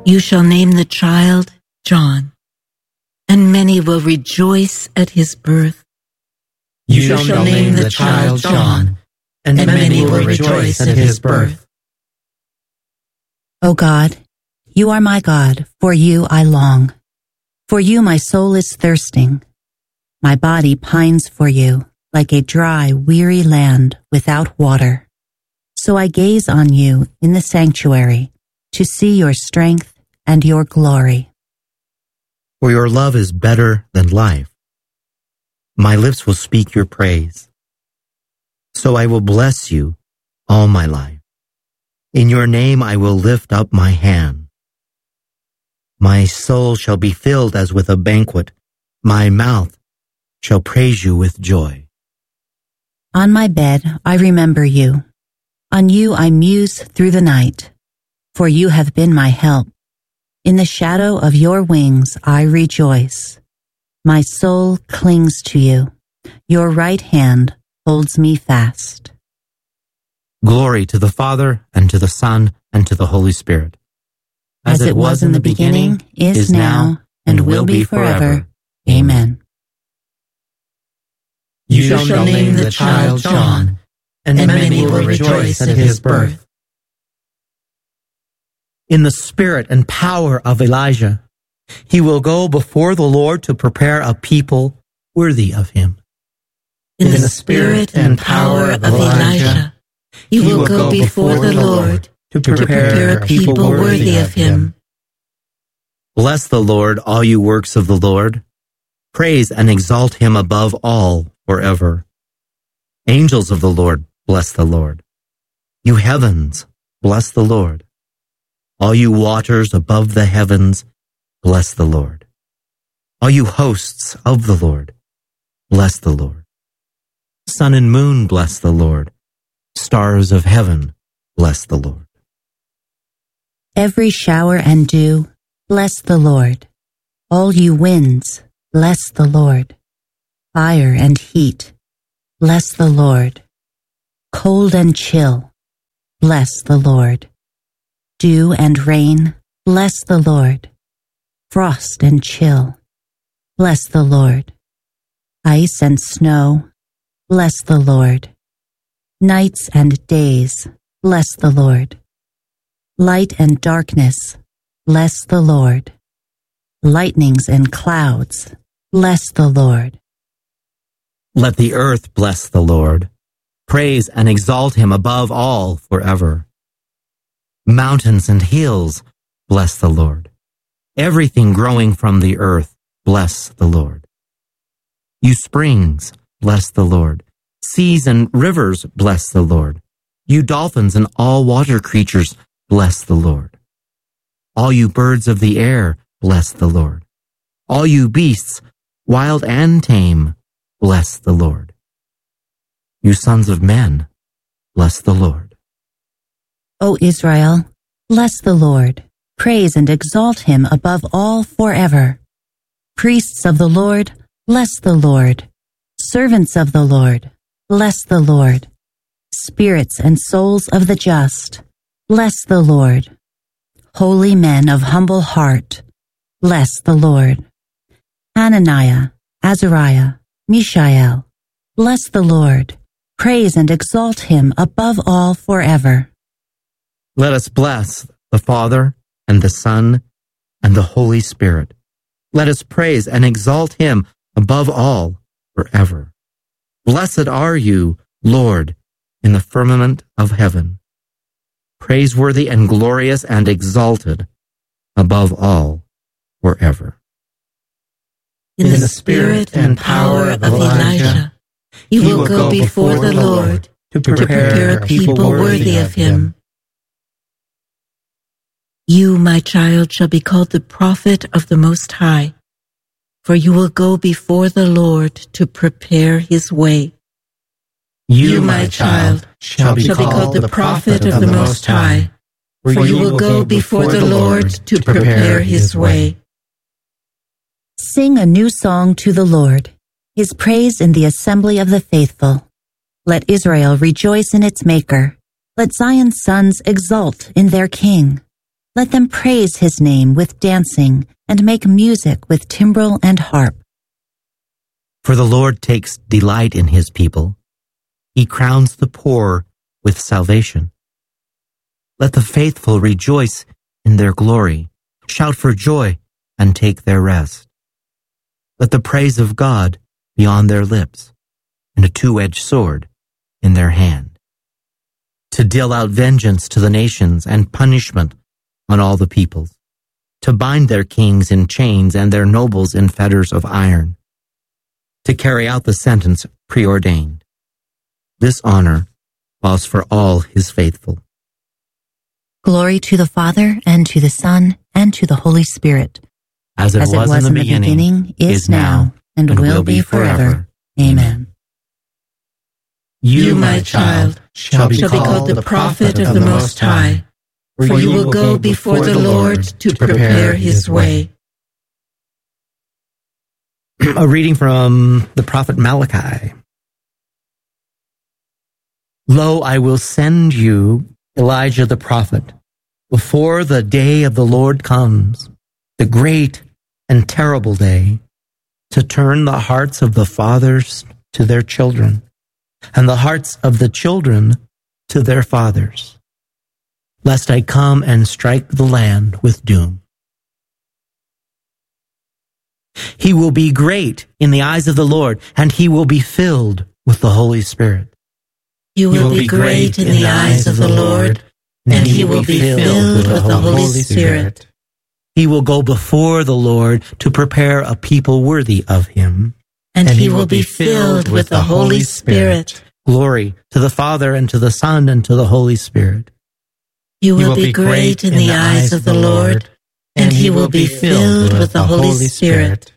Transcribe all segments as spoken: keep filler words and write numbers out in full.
You shall name the child John, and many will rejoice at his birth. You, you shall name the child John, and, and many will rejoice at his birth. O God, you are my God, for you I long. For you my soul is thirsting. My body pines for you, like a dry, weary land without water. So I gaze on you in the sanctuary, to see your strength and your glory. For your love is better than life. My lips will speak your praise. So I will bless you all my life. In your name I will lift up my hand. My soul shall be filled as with a banquet. My mouth shall praise you with joy. On my bed I remember you. On you I muse through the night. For you have been my help. In the shadow of your wings I rejoice. My soul clings to you. Your right hand holds me fast. Glory to the Father, and to the Son, and to the Holy Spirit. As, As it was in the beginning, is, is now, and will be forever. Amen. You shall name the child John, and many will rejoice at his birth. In the spirit and power of Elijah, he will go before the Lord to prepare a people worthy of him. In the spirit and power of Elijah, he will go before the Lord to prepare a people worthy of him. Bless the Lord, all you works of the Lord. Praise and exalt him above all forever. Angels of the Lord, bless the Lord. You heavens, bless the Lord. All you waters above the heavens, bless the Lord. All you hosts of the Lord, bless the Lord. Sun and moon, bless the Lord. Stars of heaven, bless the Lord. Every shower and dew, bless the Lord. All you winds, bless the Lord. Fire and heat, bless the Lord. Cold and chill, bless the Lord. Dew and rain, bless the Lord. Frost and chill, bless the Lord. Ice and snow, bless the Lord. Nights and days, bless the Lord. Light and darkness, bless the Lord. Lightnings and clouds, bless the Lord. Let the earth bless the Lord. Praise and exalt him above all forever. Mountains and hills, bless the Lord. Everything growing from the earth, bless the Lord. You springs, bless the Lord. Seas and rivers, bless the Lord. You dolphins and all water creatures, bless the Lord. All you birds of the air, bless the Lord. All you beasts, wild and tame, bless the Lord. You sons of men, bless the Lord. O Israel, bless the Lord. Praise and exalt him above all forever. Priests of the Lord, bless the Lord. Servants of the Lord, bless the Lord. Spirits and souls of the just, bless the Lord. Holy men of humble heart, bless the Lord. Hananiah, Azariah, Mishael, bless the Lord. Praise and exalt him above all forever. Let us bless the Father, and the Son, and the Holy Spirit. Let us praise and exalt him above all forever. Blessed are you, Lord, in the firmament of heaven. Praiseworthy and glorious and exalted above all forever. In the spirit and power of Elijah, he will go before the Lord to prepare a people worthy of him. You, my child, shall be called the prophet of the Most High, for you will go before the Lord to prepare his way. You, my child, shall be called the prophet of the Most High, for you will go before the Lord to prepare his way. Sing a new song to the Lord, his praise in the assembly of the faithful. Let Israel rejoice in its Maker. Let Zion's sons exult in their King. Let them praise his name with dancing and make music with timbrel and harp. For the Lord takes delight in his people. He crowns the poor with salvation. Let the faithful rejoice in their glory, shout for joy and take their rest. Let the praise of God be on their lips and a two-edged sword in their hand, to deal out vengeance to the nations and punishment on all the peoples, to bind their kings in chains and their nobles in fetters of iron, to carry out the sentence preordained. This honor falls for all his faithful. Glory to the Father, and to the Son, and to the Holy Spirit, As it, as was, it was in the beginning, beginning, is is now, and, and will be forever. Amen. You, my child, shall be called the prophet of the Most High, for you will go before the Lord to prepare his way. A reading from the prophet Malachi. Lo, I will send you Elijah the prophet before the day of the Lord comes, the great and terrible day, to turn the hearts of the fathers to their children, and the hearts of the children to their fathers, lest I come and strike the land with doom. He will be great in the eyes of the Lord, and he will be filled with the Holy Spirit. You will be great in the eyes of the Lord, and he will be filled with the Holy Spirit. He will go before the Lord to prepare a people worthy of him. And he will be filled with the Holy Spirit. Glory to the Father, and to the Son, and to the Holy Spirit. You will be great in the eyes of the Lord, and he will be filled with the Holy Spirit.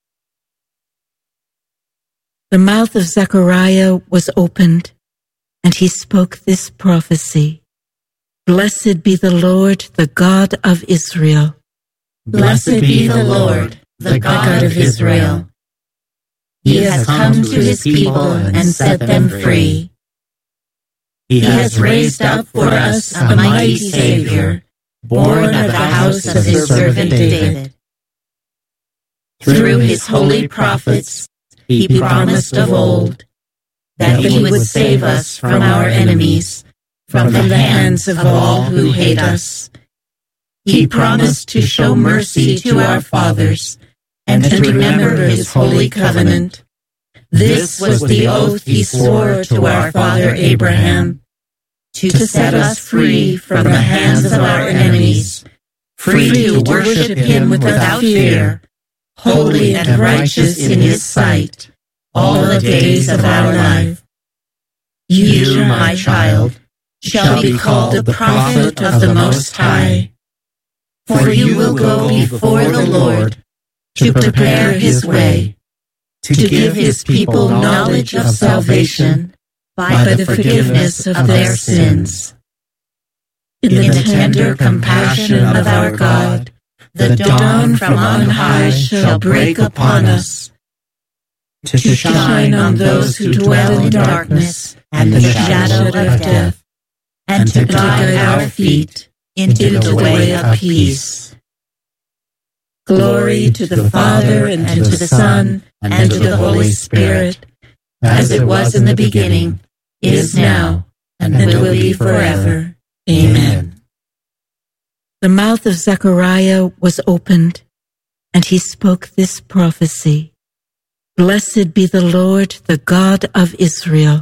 The mouth of Zechariah was opened, and he spoke this prophecy. Blessed be the Lord, the God of Israel. Blessed be the Lord, the God of Israel. He has come to his people and set them free. He has raised up for us a mighty Savior, born of the house of his servant David. Through his holy prophets, he promised of old that he would save us from our enemies, from the hands of all who hate us. He promised to show mercy to our fathers and to remember his holy covenant. This was the oath he swore to our father Abraham, to set us free from the hands of our enemies, free to worship him without fear, holy and righteous in his sight, all the days of our life. You, my child, shall be called the prophet of the Most High, for you will go before the Lord to prepare his way, to give his people knowledge of salvation by the forgiveness of their sins. In the tender compassion of our God, the dawn from on high shall break upon us, to shine on those who dwell in darkness and the shadow of death, and to guide our feet into the way of peace. Glory to the Father, and to the Son, and to the Holy Spirit, as it was in the beginning, is now, and will be forever. Amen. The mouth of Zechariah was opened, and he spoke this prophecy. Blessed be the Lord, the God of Israel.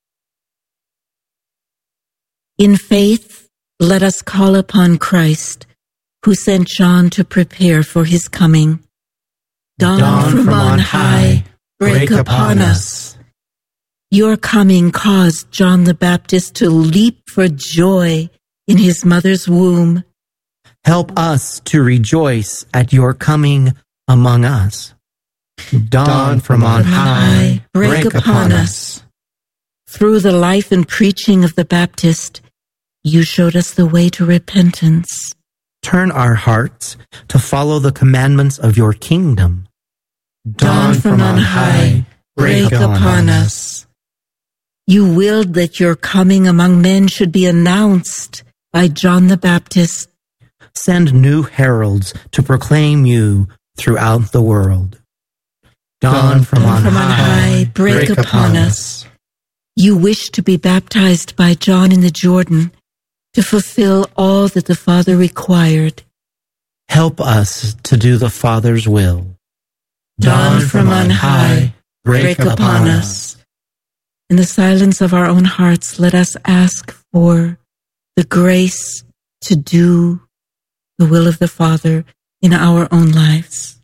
In faith, let us call upon Christ, who sent John to prepare for his coming. Dawn, Dawn from, from on high, break upon us. Your coming caused John the Baptist to leap for joy in his mother's womb. Help us to rejoice at your coming among us. Dawn, Dawn from on high, break, break upon us. Through the life and preaching of the Baptist, you showed us the way to repentance. Turn our hearts to follow the commandments of your kingdom. Dawn from on high, break upon us. You willed that your coming among men should be announced by John the Baptist. send new heralds to proclaim you throughout the world. Dawn from on from on high, break upon us. You wish to be baptized by John in the Jordan to fulfill all that the Father required. Help us to do the Father's will. Dawn from on high, break upon us. In the silence of our own hearts, let us ask for the grace to do the will of the Father in our own lives.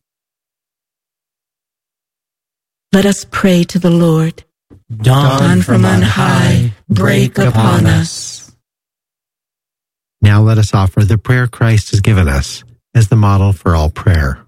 Let us pray to the Lord. Dawn from on high, break upon us. Now let us offer the prayer Christ has given us as the model for all prayer.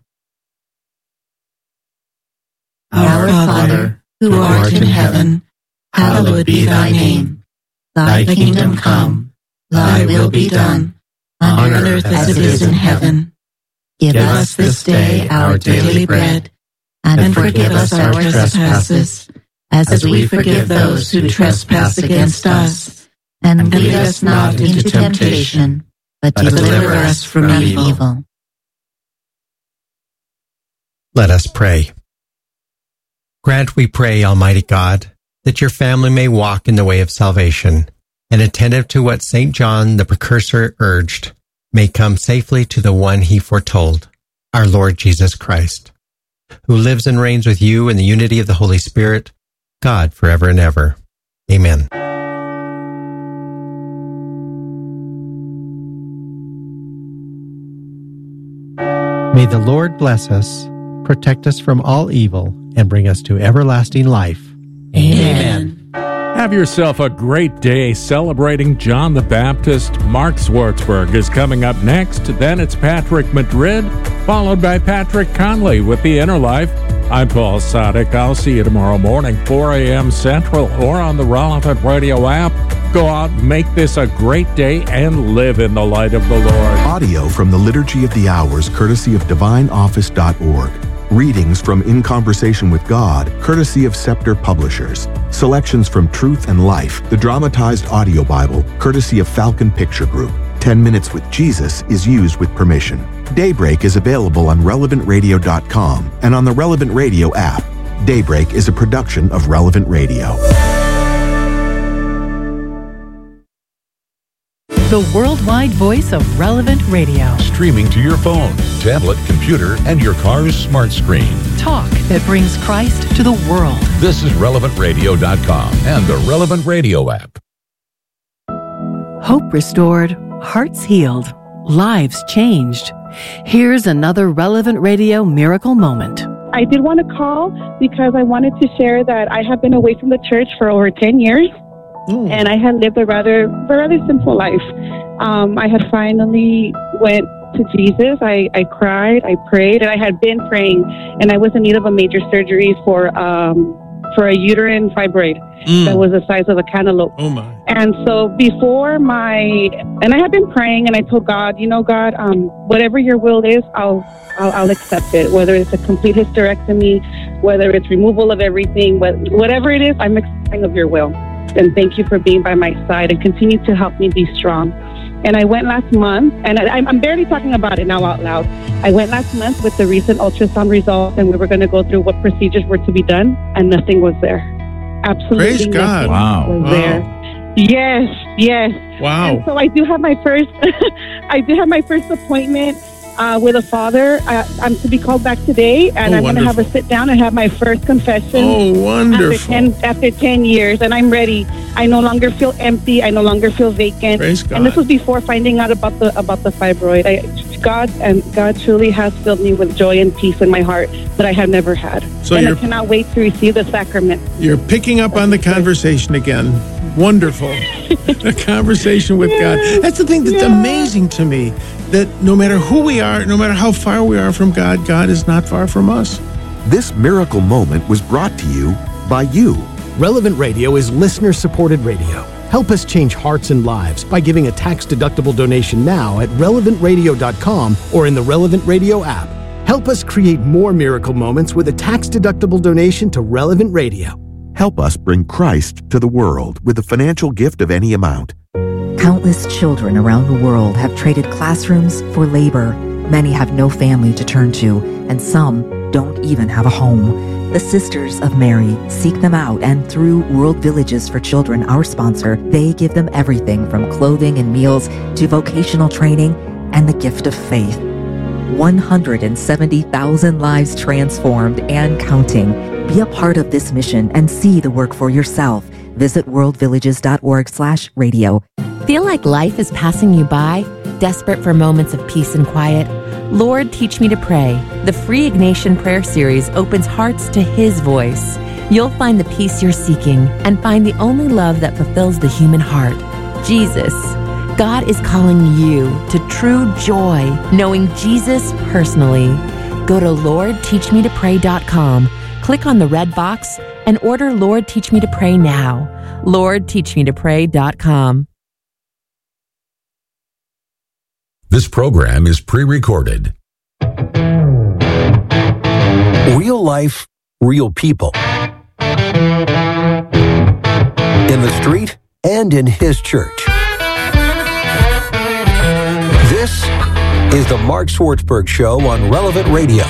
Our Father, who art in heaven, hallowed be thy name. Thy kingdom come, thy will be done, on earth as it is in heaven. Give us this day our daily bread, and forgive us our trespasses, as we forgive those who trespass against us. And lead us not into temptation, but deliver us from evil. Let us pray. Grant, we pray, Almighty God, that your family may walk in the way of salvation, and attentive to what Saint John the Precursor urged, may come safely to the one he foretold, our Lord Jesus Christ, who lives and reigns with you in the unity of the Holy Spirit, God forever and ever. Amen. May the Lord bless us, protect us from all evil, and bring us to everlasting life. Amen. Have yourself a great day celebrating John the Baptist. Mark Swartzberg is coming up next. Then it's Patrick Madrid, followed by Patrick Conley with The Inner Life. I'm Paul Sadek. I'll see you tomorrow morning, four a.m. Central, or on the Relevant Radio app. Go out, make this a great day, and live in the light of the Lord. Audio from the Liturgy of the Hours, courtesy of divine office dot org. Readings from In Conversation with God, courtesy of Scepter Publishers. Selections from Truth and Life, the dramatized audio Bible, courtesy of Falcon Picture Group. Ten Minutes with Jesus is used with permission. Daybreak is available on relevant radio dot com and on the Relevant Radio app. Daybreak is a production of Relevant Radio. The worldwide voice of Relevant Radio. Streaming to your phone, tablet, computer, and your car's smart screen. Talk that brings Christ to the world. This is relevant radio dot com and the Relevant Radio app. Hope restored, hearts healed, lives changed. Here's another Relevant Radio miracle moment. I did want to call because I wanted to share that I have been away from the church for over ten years. Mm. And I had lived a rather, a rather simple life. Um, I had finally went to Jesus. I, I cried, I prayed, and I had been praying, and I was in need of a major surgery for um, for a uterine fibroid mm. that was the size of a cantaloupe. Oh my! And so before my, and I had been praying, and I told God, you know, God, um, whatever your will is, I'll, I'll I'll accept it. Whether it's a complete hysterectomy, whether it's removal of everything, whatever it is, I'm accepting of your will. And thank you for being by my side and continue to help me be strong. And I went last month, and I, I'm barely talking about it now out loud. I went last month with the recent ultrasound results, and we were going to go through what procedures were to be done, and nothing was there. Absolutely Praise nothing God. Wow. was wow. there. Yes, yes. Wow. And so I do have my first, I do have my first appointment uh, with a father. I, I'm to be called back today, and Oh, I'm going to have a wonderful. sit down and have my first confession. Oh, wonderful. After ten, after ten years, and I'm ready. I no longer feel empty. I no longer feel vacant. Praise God. And this was before finding out about the about the fibroid. I, God and God truly has filled me with joy and peace in my heart that I have never had. So and I you're- cannot wait to receive the sacrament. You're picking up on the conversation again. Wonderful. A conversation with God. That's the thing that's Yeah. amazing to me, that no matter who we are, no matter how far we are from God, God is not far from us. This miracle moment was brought to you by you. Relevant Radio is listener-supported radio. Help us change hearts and lives by giving a tax-deductible donation now at relevant radio dot com or in the Relevant Radio app. Help us create more miracle moments with a tax-deductible donation to Relevant Radio. Help us bring Christ to the world with a financial gift of any amount. Countless children around the world have traded classrooms for labor. Many have no family to turn to, and some don't even have a home. The Sisters of Mary seek them out, and through World Villages for Children, our sponsor, they give them everything from clothing and meals to vocational training and the gift of faith. one hundred seventy thousand lives transformed and counting. Be a part of this mission and see the work for yourself. Visit worldvillages.org slash radio. Feel like life is passing you by? Desperate for moments of peace and quiet? Lord, Teach Me to Pray. The free Ignatian Prayer Series opens hearts to His voice. You'll find the peace you're seeking and find the only love that fulfills the human heart, Jesus. God is calling you to true joy, knowing Jesus personally. Go to lord teach me to pray dot com, click on the red box, and order Lord Teach Me to Pray now. lord teach me to pray dot com. This program is pre-recorded. Real life, real people. In the street and in His church. This is the Mark Swartzberg Show on Relevant Radio.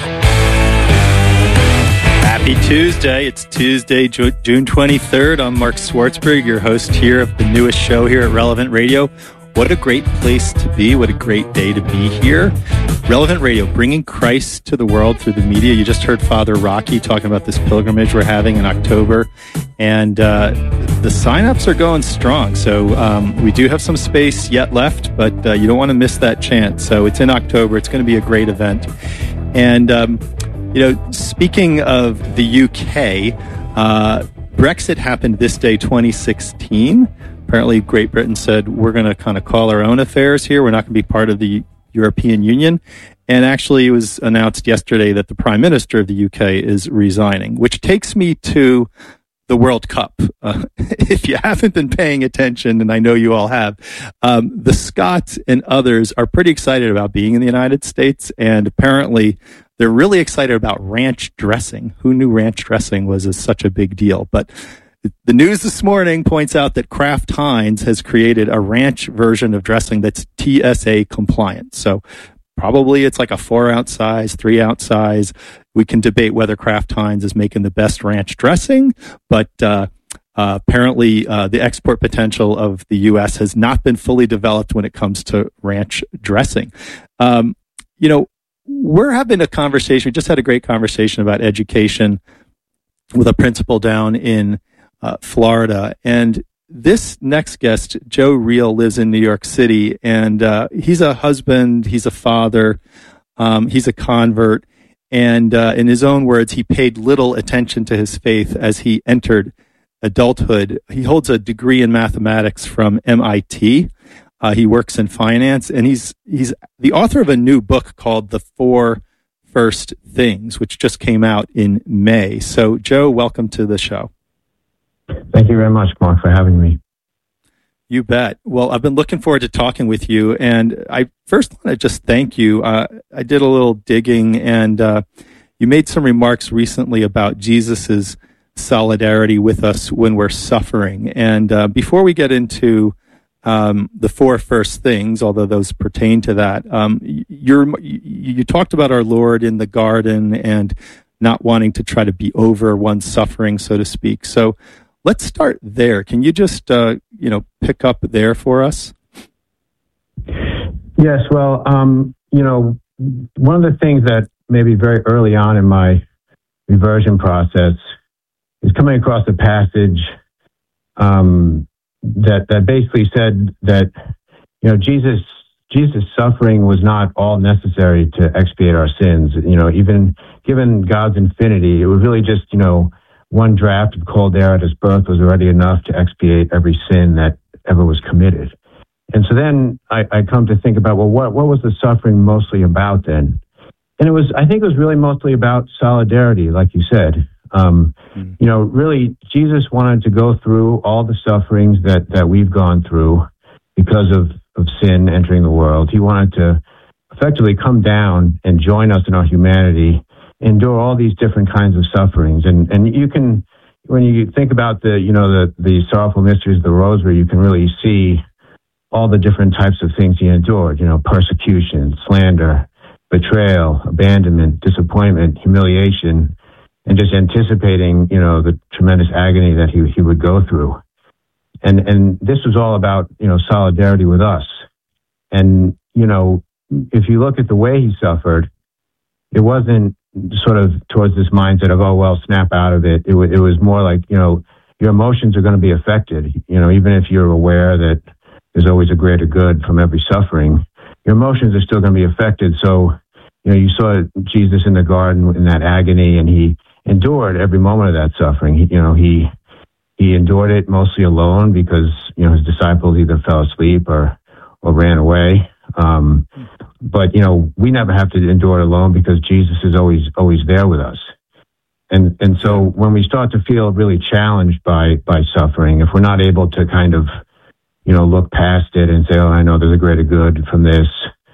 Happy Tuesday. It's Tuesday, June twenty-third. I'm Mark Swartzberg, your host here of the newest show here at Relevant Radio. What a great place to be. What a great day to be here. Relevant Radio, bringing Christ to the world through the media. You just heard Father Rocky talking about this pilgrimage we're having in October. And uh, the sign-ups are going strong. So um, we do have some space yet left, but uh, you don't want to miss that chance. So it's in October. It's going to be a great event. And, um, you know, speaking of the U K, uh, Brexit happened this day, twenty sixteen. Apparently, Great Britain said, we're going to kind of call our own affairs here. We're not going to be part of the European Union. And actually, it was announced yesterday that the Prime Minister of the U K is resigning, which takes me to the World Cup. Uh, if you haven't been paying attention, and I know you all have, um, the Scots and others are pretty excited about being in the United States. And apparently, they're really excited about ranch dressing. Who knew ranch dressing was a, such a big deal? But the news this morning points out that Kraft Heinz has created a ranch version of dressing that's T S A compliant. So probably it's like a four ounce size, three ounce size. We can debate whether Kraft Heinz is making the best ranch dressing, but uh, uh, apparently uh, the export potential of the U S has not been fully developed when it comes to ranch dressing. Um, you know, we're having a conversation. We just had a great conversation about education with a principal down in Uh, Florida. And this next guest, Joe Reel, lives in New York City, and uh, he's a husband, he's a father, um, he's a convert, and uh, in his own words, he paid little attention to his faith as he entered adulthood. He holds a degree in mathematics from M I T. Uh, he works in finance, and he's he's the author of a new book called The Four First Things, which just came out in May. So, Joe, welcome to the show. Thank you very much, Mark, for having me. You bet. Well, I've been looking forward to talking with you, and I first want to just thank you. Uh, I did a little digging, and uh, you made some remarks recently about Jesus's solidarity with us when we're suffering. And uh, before we get into um, the four first things, although those pertain to that, um, you're, you talked about our Lord in the garden and not wanting to try to be over one's suffering, so to speak. So let's start there. Can you just, uh, you know, pick up there for us? Yes. Well, um, you know, one of the things that maybe very early on in my reversion process is coming across a passage um, that that basically said that, you know, Jesus Jesus' suffering was not all necessary to expiate our sins. You know, even given God's infinity, it was really just, you know, one draft of cold air at his birth was already enough to expiate every sin that ever was committed. And so then I, I come to think about, well, what, what was the suffering mostly about then? And it was, I think it was really mostly about solidarity, like you said. Um, mm-hmm. You know, really, Jesus wanted to go through all the sufferings that, that we've gone through because of, of sin entering the world. He wanted to effectively come down and join us in our humanity, endure all these different kinds of sufferings. And and you can, when you think about the, you know, the, the sorrowful mysteries of the rosary, you can really see all the different types of things he endured, you know, persecution, slander, betrayal, abandonment, disappointment, humiliation, and just anticipating, you know, the tremendous agony that he, he would go through. And, and this was all about, you know, solidarity with us. And, you know, if you look at the way he suffered, it wasn't sort of towards this mindset of, oh, well, snap out of it. It, w- it was more like, you know, your emotions are going to be affected. You know, even if you're aware that there's always a greater good from every suffering, your emotions are still going to be affected. So, you know, you saw Jesus in the garden in that agony, and he endured every moment of that suffering. He, you know, he he endured it mostly alone because, you know, his disciples either fell asleep or or ran away. Um, but, you know, we never have to endure it alone because Jesus is always always there with us. And and so when we start to feel really challenged by by suffering, if we're not able to kind of, you know, look past it and say, oh, I know there's a greater good from this,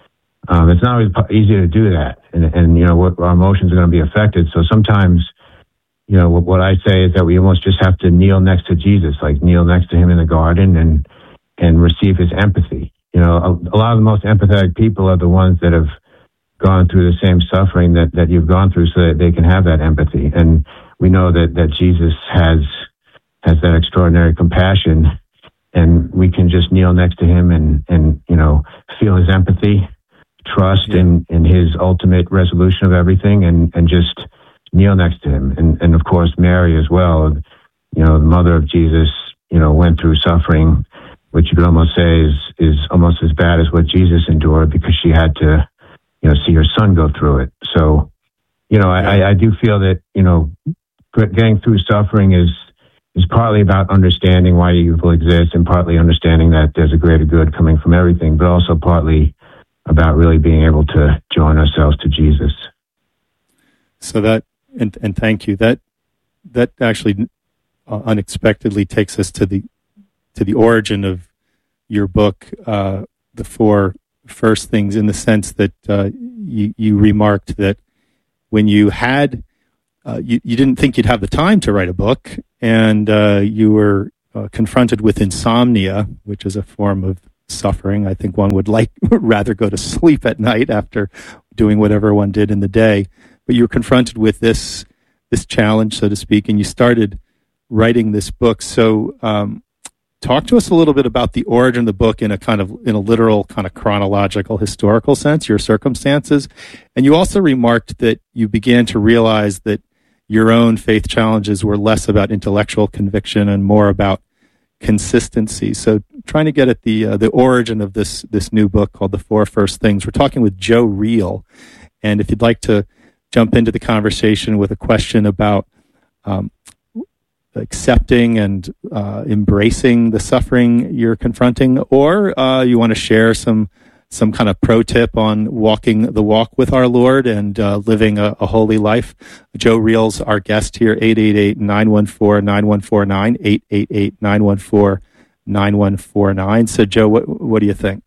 um, it's not always easy to do that. And, and you know, what, our emotions are going to be affected. So sometimes, you know, what, what I say is that we almost just have to kneel next to Jesus, like kneel next to him in the garden and and receive his empathy. You know, a, a lot of the most empathetic people are the ones that have gone through the same suffering that, that you've gone through so that they can have that empathy. And we know that, that Jesus has has that extraordinary compassion, and we can just kneel next to him and, and you know, feel his empathy, trust yeah. in, in his ultimate resolution of everything, and, and just kneel next to him. And, and of course, Mary as well, you know, the mother of Jesus, you know, went through suffering, which you could almost say is, is almost as bad as what Jesus endured, because she had to, you know, see her son go through it. So, you know, I, I do feel that, you know, getting through suffering is, is partly about understanding why evil exists, and partly understanding that there's a greater good coming from everything, but also partly about really being able to join ourselves to Jesus. So that, and, and thank you, that, that actually uh, unexpectedly takes us to the, to the origin of your book, uh, The Four First Things, in the sense that uh, you, you remarked that when you had, uh, you, you didn't think you'd have the time to write a book, and uh, you were uh, confronted with insomnia, which is a form of suffering. I think one would like rather go to sleep at night after doing whatever one did in the day. But you were confronted with this this challenge, so to speak, and you started writing this book. So um, talk to us a little bit about the origin of the book in a kind of, in a literal kind of chronological, historical sense, your circumstances. And you also remarked that you began to realize that your own faith challenges were less about intellectual conviction and more about consistency. So trying to get at the uh, the origin of this this new book called The Four First Things. We're talking with Joe Reel. And if you'd like to jump into the conversation with a question about um, accepting and uh, embracing the suffering you're confronting, or uh, you want to share some some kind of pro tip on walking the walk with our Lord and uh, living a, a holy life, Joe Reel's our guest here, eight eight eight, nine one four, nine one four nine, eight eight eight, nine one four, nine one four nine. So, Joe, what, what do you think?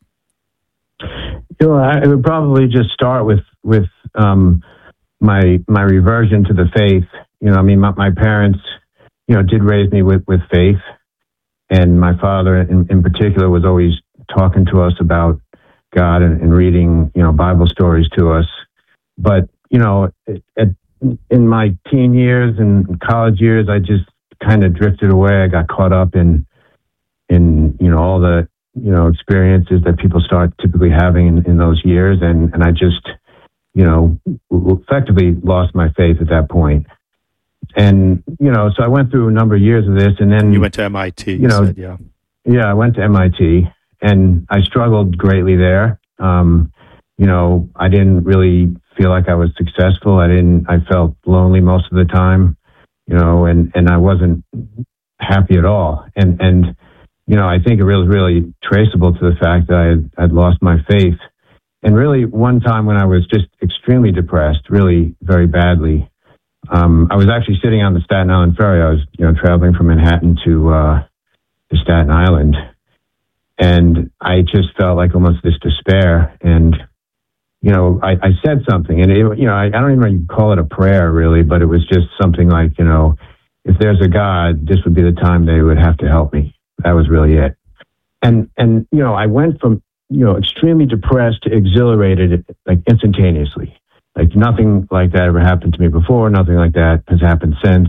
You know, I would probably just start with, with um, my my reversion to the faith. You know, I mean, my, my parents, you know, did raise me with, with faith. And my father in, in particular was always talking to us about God and, and reading, you know, Bible stories to us. But, you know, at, in my teen years and college years, I just kind of drifted away. I got caught up in, in, you know, all the, you know, experiences that people start typically having in, in those years. And, and I just, you know, effectively lost my faith at that point. And, you know, so I went through a number of years of this, and then you went to M I T, you, you know, said, yeah. Yeah, I went to M I T. And I struggled greatly there. Um, you know, I didn't really feel like I was successful. I didn't, I felt lonely most of the time, you know, and, and I wasn't happy at all. And, and, you know, I think it was really traceable to the fact that I had, I'd lost my faith. And really one time when I was just extremely depressed, really very badly, um, I was actually sitting on the Staten Island Ferry. I was, you know, traveling from Manhattan to, uh, to Staten Island. And I just felt like almost this despair. And, you know, I, I said something, and, it, you know, I, I don't even call it a prayer really, but it was just something like, you know, if there's a God, this would be the time they would have to help me. That was really it. and, and, you know, I went from, you know, extremely depressed to exhilarated, like instantaneously. Like nothing like that ever happened to me before. Nothing like that has happened since.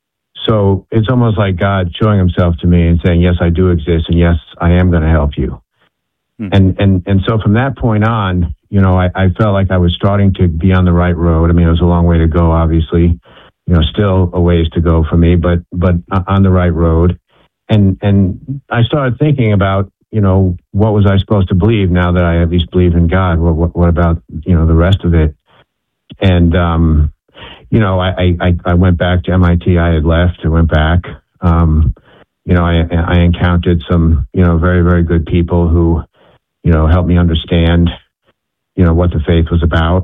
So it's almost like God showing himself to me and saying, yes, I do exist. And yes, I am going to help you. Mm-hmm. And, and, and so from that point on, you know, I, I felt like I was starting to be on the right road. I mean, it was a long way to go, obviously, you know, still a ways to go for me, but, but on the right road. And, and I started thinking about, you know, what was I supposed to believe now that I at least believe in God? What, what, what about, you know, the rest of it? And, um, you know, I, I, I went back to M I T. I had left. I went back. Um, you know, I, I encountered some, you know, very, very good people who, you know, helped me understand, you know, what the faith was about.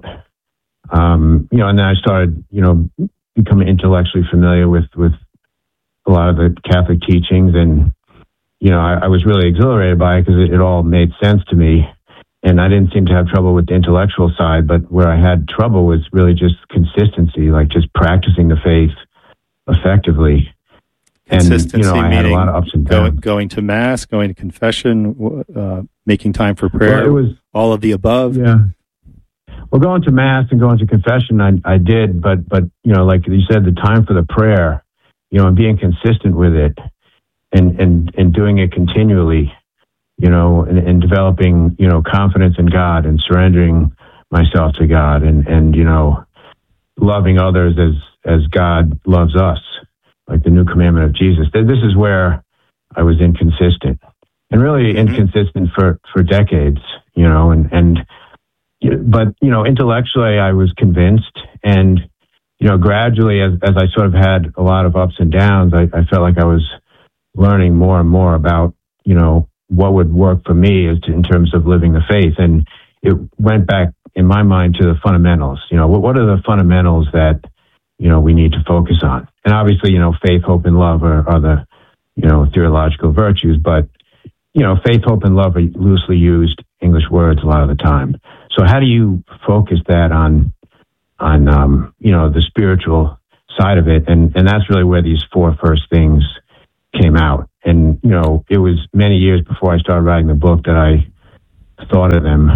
Um, you know, and then I started, you know, becoming intellectually familiar with, with a lot of the Catholic teachings. And, you know, I, I was really exhilarated by it because it, it all made sense to me. And I didn't seem to have trouble with the intellectual side, but where I had trouble was really just consistency, like just practicing the faith effectively. And, Consistency, you know, I had a lot of ups and downs. Going, going to mass, going to confession, uh, making time for prayer, well, it was, all of the above. Yeah. Well, going to mass and going to confession, I, I did, but, but, you know, like you said, the time for the prayer, you know, and being consistent with it and, and, and doing it continually, you know, and, and developing, you know, confidence in God and surrendering myself to God and, and, you know, loving others as, as God loves us, like the new commandment of Jesus. This is where I was inconsistent and really mm-hmm. inconsistent for, for decades, you know, and, and, but, you know, intellectually I was convinced and, you know, gradually as, as I sort of had a lot of ups and downs, I, I felt like I was learning more and more about, you know, what would work for me as to, in terms of living the faith. And it went back in my mind to the fundamentals. You know, what, what are the fundamentals that, you know, we need to focus on? And obviously, you know, faith, hope, and love are, are the, you know, theological virtues, but, you know, faith, hope, and love are loosely used English words a lot of the time. So how do you focus that on, on, um, you know, the spiritual side of it? And, and that's really where these four first things came out. And, you know, it was many years before I started writing the book that I thought of them.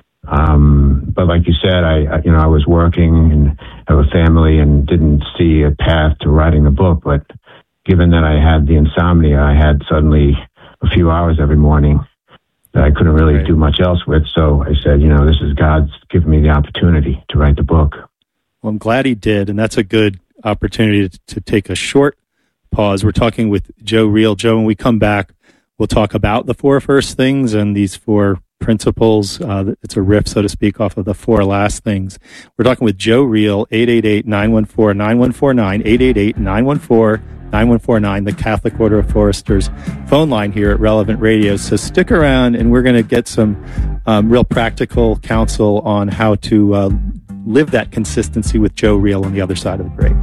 Um, but like you said, I, I, you know, I was working and have a family and didn't see a path to writing the book. But given that I had the insomnia, I had suddenly a few hours every morning that I couldn't really right. do much else with. So I said, you know, this is God's giving me the opportunity to write the book. Well, I'm glad he did. And that's a good opportunity to, to take a short pause. We're talking with Joe Reel. Joe, when we come back, we'll talk about the four first things and these four principles. Uh, it's a riff, so to speak, off of the four last things. We're talking with Joe Reel, eight eight eight, nine one four, nine one four nine, eight eight eight, nine one four, nine one four nine, the Catholic Order of Foresters phone line here at Relevant Radio. So stick around and we're going to get some um, real practical counsel on how to uh, live that consistency with Joe Reel on the other side of the break.